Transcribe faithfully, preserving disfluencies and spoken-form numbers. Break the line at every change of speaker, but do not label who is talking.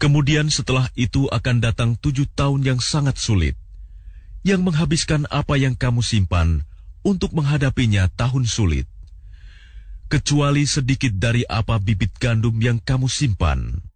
Kemudian setelah itu akan datang tujuh tahun yang sangat sulit, yang menghabiskan apa yang kamu simpan untuk menghadapinya tahun sulit, kecuali sedikit dari apa bibit gandum yang kamu simpan.